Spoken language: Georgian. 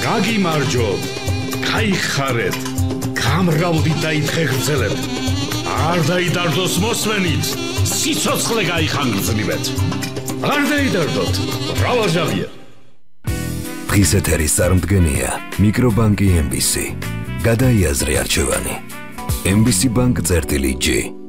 გაგიმარჯობ, გაიხარეთ, გამრავლდით და ითხეგრძელეთ. არ დაიდარდოს მოსმენით, სიცოცხლე გაიხანგრძლივეთ. არ დაიდარდოთ, მრავალჟავია. დღის ეთერის წარმდგენია მიკრობანკი MBC. გადაიაზრე არჩევანი. MBC Bank წერტილი G.